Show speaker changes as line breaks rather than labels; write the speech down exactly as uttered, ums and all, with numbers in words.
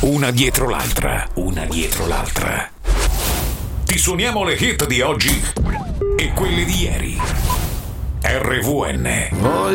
Una dietro l'altra, una dietro l'altra. Ti suoniamo le hit di oggi e quelle di ieri. R V N.